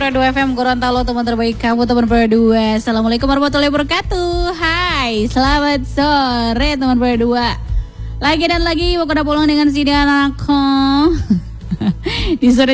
Pro 2 FM Gorontalo, teman terbaik kamu, teman Pro 2. Assalamualaikum warahmatullahi wabarakatuh. Hai, selamat sore teman Pro 2. Lagi dan lagi mau kena pulang dengan si anakku. Di sore